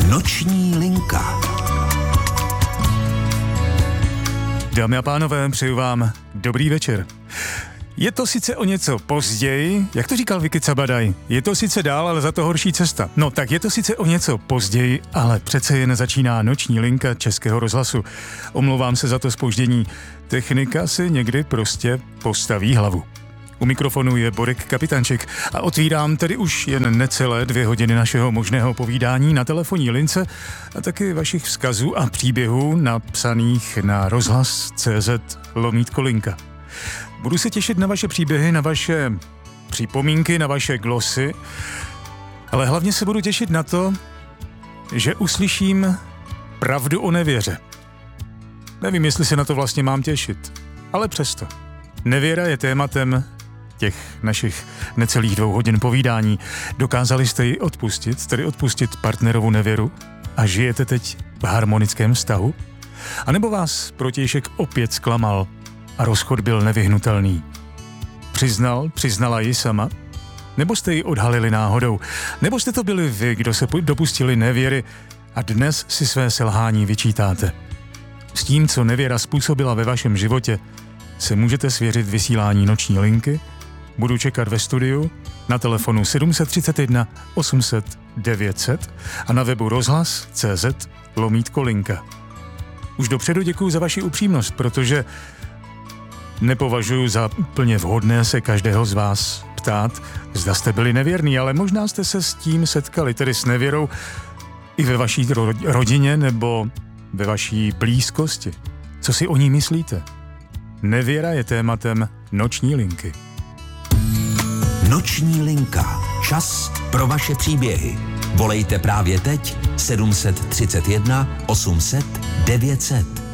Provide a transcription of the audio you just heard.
Noční linka. Dámy a pánové, přeju vám dobrý večer. Je to sice o něco později, jak to říkal Viki Cabadaj, je to sice dál, ale za to horší cesta. No tak je to sice o něco později, ale přece jen začíná noční linka Českého rozhlasu. Omlouvám se za to zpoždění. Technika si někdy prostě postaví hlavu. U mikrofonu je Borek Kapitanček a otvírám tedy už jen necelé 2 hodiny našeho možného povídání na telefonní lince a taky vašich vzkazů a příběhů napsaných na rozhlas.cz/linka. Budu se těšit na vaše příběhy, na vaše připomínky, na vaše glosy, ale hlavně se budu těšit na to, že uslyším pravdu o nevěře. Nevím, jestli se na to vlastně mám těšit, ale přesto. Nevěra je tématem těch našich necelých 2 hodin povídání. Dokázali jste ji odpustit, tedy odpustit partnerovu nevěru a žijete teď v harmonickém vztahu? A nebo vás protějšek opět zklamal a rozchod byl nevyhnutelný? Přiznala ji sama? Nebo jste ji odhalili náhodou? Nebo jste to byli vy, kdo se dopustili nevěry a dnes si své selhání vyčítáte? S tím, co nevěra způsobila ve vašem životě, se můžete svěřit vysílání noční linky. Budu čekat ve studiu na telefonu 731 800 900 a na webu rozhlas.cz/linka. Už dopředu děkuju za vaši upřímnost, protože nepovažuji za úplně vhodné se každého z vás ptát, zda jste byli nevěrní, ale možná jste se s tím setkali, tedy s nevěrou, i ve vaší rodině nebo ve vaší blízkosti. Co si o ní myslíte? Nevěra je tématem noční linky. Noční linka. Čas pro vaše příběhy. Volejte právě teď 731 800 900.